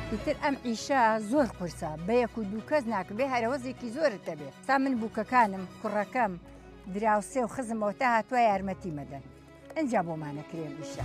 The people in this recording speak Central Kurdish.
ئیتر ئەم ئیشە زۆر قورسە بە یەک و دوو کەس ناکرێ هەرەوەزێکی زۆرت دەبێت سا من بووکەکانم کوڕەکەم دراوسێ و خزمەوە تا هاتووە یارمەتی مەدەن ئەنجا بۆمانەکرێن ئیشە